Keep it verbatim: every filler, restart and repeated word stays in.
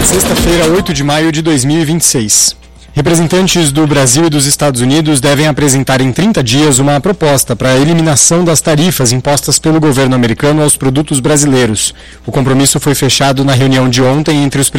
Sexta-feira, oito de maio de dois mil e vinte e seis. Representantes do Brasil e dos Estados Unidos devem apresentar em trinta dias uma proposta para a eliminação das tarifas impostas pelo governo americano aos produtos brasileiros. O compromisso foi fechado na reunião de ontem entre os